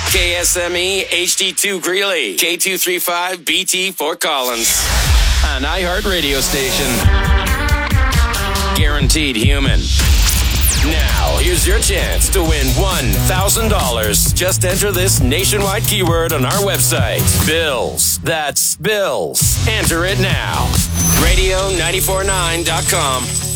KSME HD2 Greeley, K235BT Fort Collins. An iHeart radio station. Guaranteed human. Now, here's your chance to win $1,000. Just enter this nationwide keyword on our website. Bills. That's Bills. Enter it now. Radio949.com.